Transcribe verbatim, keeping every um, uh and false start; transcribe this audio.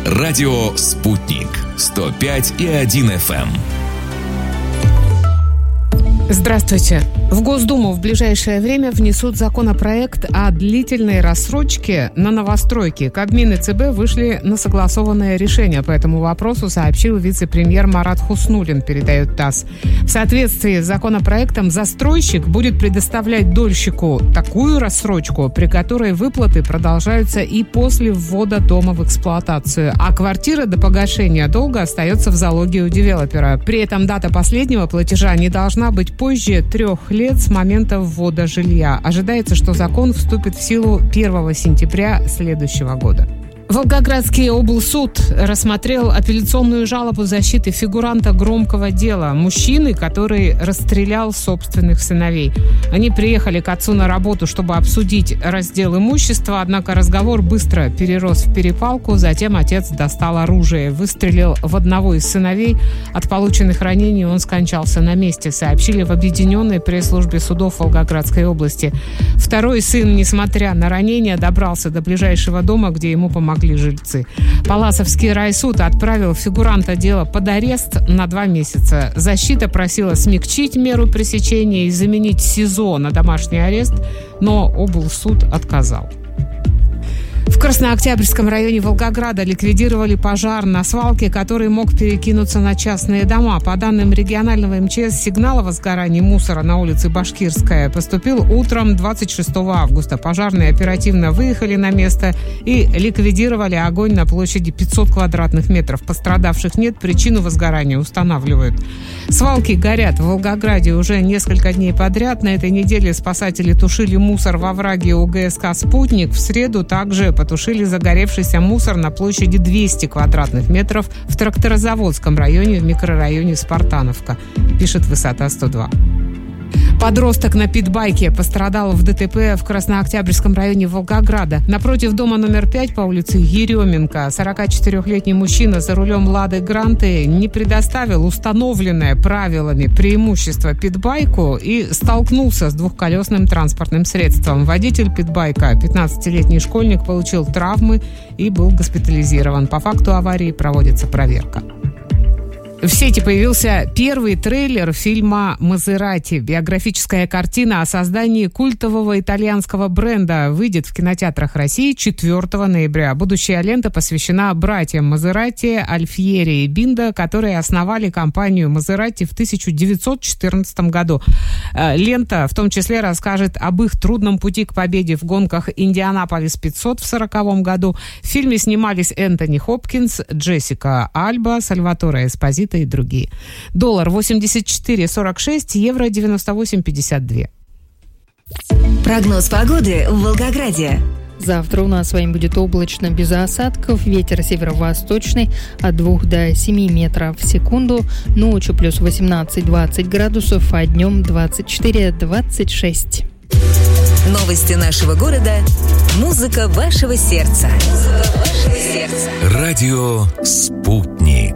Радио «Спутник». сто пять и один эф эм. Здравствуйте. В Госдуму в ближайшее время внесут законопроект о длительной рассрочке на новостройки. Кабмин и ЦБ вышли на согласованное решение по этому вопросу, сообщил вице-премьер Марат Хуснуллин, передает ТАСС. В соответствии с законопроектом застройщик будет предоставлять дольщику такую рассрочку, при которой выплаты продолжаются и после ввода дома в эксплуатацию, а квартира до погашения долга остается в залоге у девелопера. При этом дата последнего платежа не должна быть позже трех лет с момента ввода жилья. Ожидается, что закон вступит в силу первого сентября следующего года. Волгоградский облсуд рассмотрел апелляционную жалобу защиты фигуранта громкого дела, мужчины, который расстрелял собственных сыновей. Они приехали к отцу на работу, чтобы обсудить раздел имущества, однако разговор быстро перерос в перепалку. Затем отец достал оружие, выстрелил в одного из сыновей. От полученных ранений он скончался на месте, сообщили в объединенной пресс-службе судов Волгоградской области. Второй сын, несмотря на ранения, добрался до ближайшего дома, где ему помогли жильцы. Палласовский райсуд отправил фигуранта дела под арест на два месяца. Защита просила смягчить меру пресечения и заменить СИЗО на домашний арест, но облсуд отказал. В Краснооктябрьском районе Волгограда ликвидировали пожар на свалке, который мог перекинуться на частные дома. По данным регионального эм че эс, сигнал о возгорании мусора на улице Башкирская поступил утром двадцать шестого августа. Пожарные оперативно выехали на место и ликвидировали огонь на площади пятьсот квадратных метров. Пострадавших нет, причину возгорания устанавливают. Свалки горят в Волгограде уже несколько дней подряд. На этой неделе спасатели тушили мусор во овраге у гэ эс ка «Спутник». В среду также потушили загоревшийся мусор на площади двести квадратных метров в Тракторозаводском районе в микрорайоне Спартановка, пишет Высота сто два. Подросток на питбайке пострадал в дэ тэ пэ в Краснооктябрьском районе Волгограда. Напротив дома номер пять по улице Еременко сорокачетырехлетний мужчина за рулем «Лады Гранты» не предоставил установленное правилами преимущество питбайку и столкнулся с двухколесным транспортным средством. Водитель питбайка, пятнадцатилетний школьник, получил травмы и был госпитализирован. По факту аварии проводится проверка. В сети появился первый трейлер фильма «Мазерати». Биографическая картина о создании культового итальянского бренда выйдет в кинотеатрах России четвёртого ноября. Будущая лента посвящена братьям Мазерати, Альфьери и Биндо, которые основали компанию Мазерати в тысяча девятьсот четырнадцатом году. Лента в том числе расскажет об их трудном пути к победе в гонках Индианаполис пятьсот в сороковом году. В фильме снимались Энтони Хопкинс, Джессика Альба, Сальваторе Эспозито и другие. Доллар восемьдесят четыре сорок шесть, евро девяносто восемь пятьдесят два. Прогноз погоды в Волгограде. Завтра у нас с вами будет облачно, без осадков. Ветер северо-восточный от двух до семи метров в секунду. Ночью плюс восемнадцать-двадцать градусов, а днем двадцать четыре-двадцать шесть. Новости нашего города. Музыка вашего сердца. Музыка вашего сердца. Радио «Спутник».